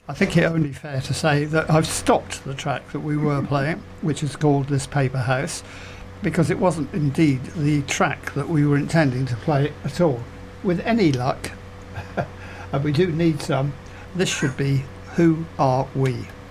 I think it only fair to say that I've stopped the track that we were playing, which is called This Paper House, because it wasn't indeed the track that we were intending to play at all. With any luck, and we do need some, this should be Who Are We?